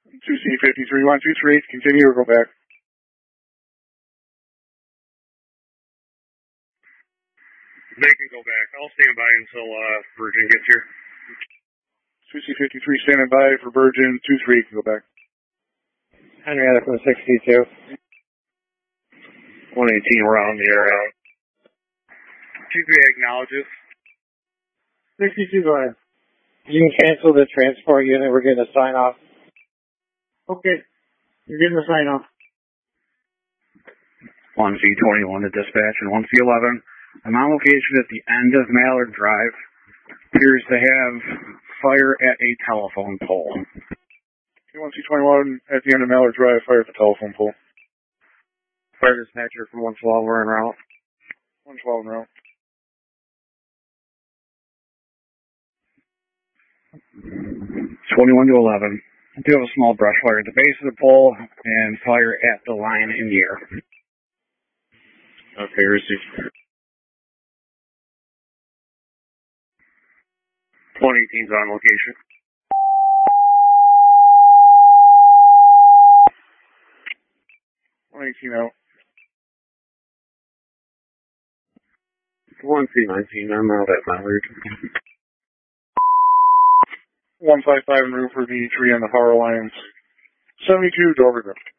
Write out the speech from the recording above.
2C53-123, continue or go back. They can go back. I'll stand by until Virgin gets here. 2C53 standing by for Virgin. 2-3 can go back. Henrietta from 62. 118, we're out in the area. 2-3 acknowledges. 62, go ahead. You can cancel the transport unit. We're getting a sign off. Okay. You're getting a sign off. 1C21 to dispatch and 1C11. I'm on location at the end of Mallard Drive. Appears to have fire at a telephone pole. 1C21 at the end of Mallard Drive, fire at the telephone pole. Fire dispatcher from 112, we're en route. 112 en route. 21 to 11. I do have a small brush fire at the base of the pole and fire at the line in the air. Okay, received. 118's on location. out. 1C19, I'm out at Mallard. 155 en route for V3 on the power lines. 72 Dover.